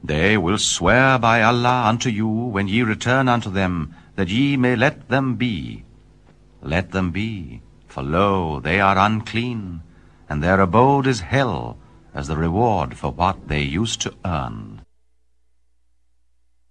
They will swear by Allah unto you when ye return unto them, that ye may let them be. Let them be, for lo, they are unclean, and their abode is hell, as the reward for what they used to earn.